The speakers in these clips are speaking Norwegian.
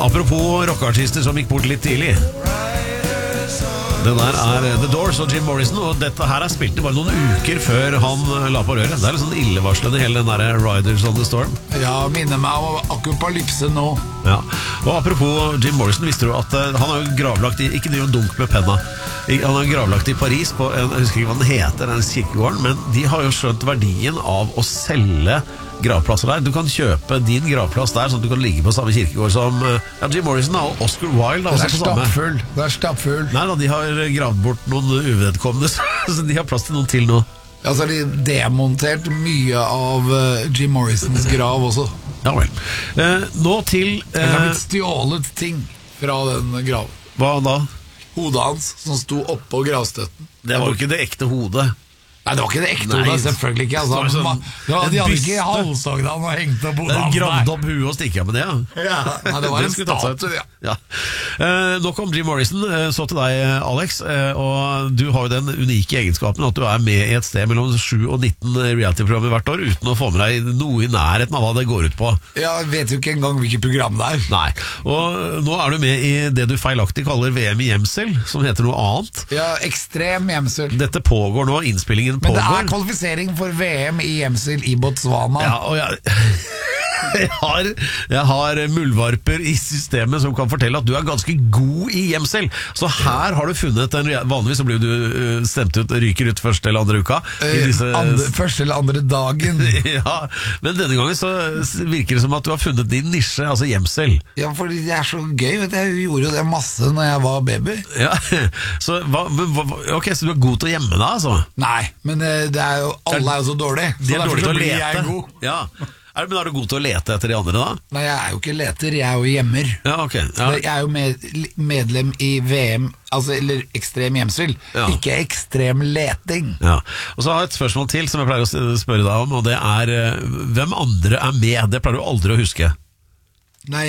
Apropos rockeartister som gikk bort litt tidlig. Det der The Doors og Jim Morrison, og dette her er spilt bare noen uker før han la på røret. Det er litt sånn illevarslende hele den der Riders on the Storm. Ja, minner meg om apokalypse nå. Ja, og apropos Jim Morrison, visste du at han har jo gravlagt i, ikke driv og dunk med penna, han har gravlagt i Paris på, jeg husker ikke hva den heter, den kirkegården, men de har jo skjønt verdien av å selge gravplasser der. Du kan kjøpe din gravplass der, sånn at du kan ligge på samme kirkegård som Jim Morrison og Oscar Wilde. Det er stappfull. Nei da, de har gravd bort noen uvedkommende, så de har plass til noen til nå. Ja, så har de demontert mye av Jim Morrisons grav også. Ja vel. Nå til Det har blitt stjålet ting fra den graven. Hva da? Hodet hans, som sto oppå gravstøtten. Det var jo ikke det ekte hodet. Nei, det var ikke det ekte hodet, selvfølgelig ikke. Altså, de hadde ikke halshogd han og hengt opp hodet hans. Gravd opp huet og stikket med det, ja. Nei, det var en statue, ja. Nok om Jim Morrison, så til deg, Alex. Og du har jo den unike egenskapen at du er med i et sted mellom 7 og 19 reality-programmer hvert år uten å få med deg noe i nærheten av hva det går ut på. Ja, jeg vet jo ikke engang hvilket program det er. Nei, og nå er du med i det du feilaktig kaller VM i gjemsel, som heter noe annet. Ja, ekstrem gjemsel. Dette pågår nå, innspillingen men pågår. Det er kvalifisering for VM i gjemsel i Botswana. Ja, og jeg har muldvarper i systemet som kan fortelle at du er ganske god i gjemsel. Så her har du funnet vanligvis så blir du stemt ut, ryker ut første eller andre uka første eller andre dagen. Ja, men denne gangen så virker det som at du har funnet din nisje, altså gjemsel. Ja, fordi det er så gøy, vet du. Jeg gjorde jo det masse når jeg var baby. Ja, så ok, så du er god til å gjemme deg, altså? Nei, men det er jo, alle er jo så dårlige. De er dårlige til å lete. Jeg god. Ja. Men er du god til å lete etter de andre da? Nei, jeg er jo ikke leter, jeg er jo gjemmer. Ja, ok. Ja. Jeg er jo medlem i VM, altså, eller ekstrem gjemsel, ikke ekstrem leting. Ja. Og så har jeg et spørsmål til som jeg pleier å spørre deg om, og det er hvem andre er med? Det pleier du aldri å huske. Nei,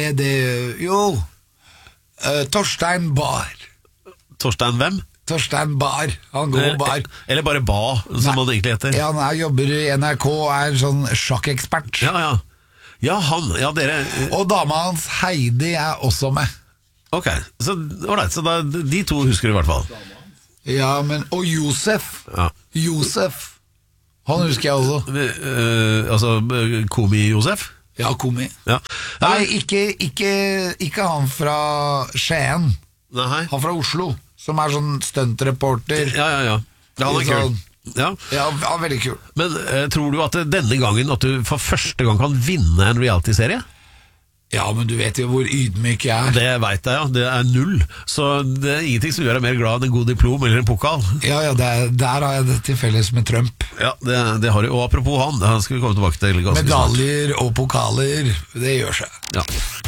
Torstein Bahr. Torstein hvem? Torstein Bahr, han går bar. Eller bare Ba, som han egentlig heter. Ja, han jobber i NRK og er sånn sjakkekspert. Ja, han, dere. Og dama hans Heidi er også med. Ok, så de to husker du i hvert fall. Ja, men, og Josef. Josef, han husker jeg også. Altså, Komi-Josef? Ja, Komi. Ja. Nei, ikke han fra Skien. Nei. Han fra Oslo, som er sånn stuntreporter. Ja, han er kul. Ja, veldig kul. Men tror du at denne gangen at du for første gang kan vinne en reality-serie? Ja, men du vet jo hvor ydmyk jeg er. Det vet jeg, ja. Det er 0. Så det er ingenting som gjør deg mer glad enn en god diplom eller en pokal. Ja, der har jeg det til felles med Trump. Ja, det har du. Og apropos han skal vi komme tilbake til. Medaljer og pokaler, det gjør seg. Ja.